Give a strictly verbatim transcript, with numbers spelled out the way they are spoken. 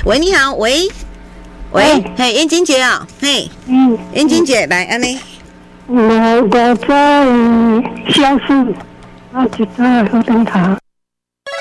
喂，你好，喂，喂，嘿，燕金姐啊，嘿，嗯，燕金姐来，安尼， 我我在消失，我就在喝灯塔。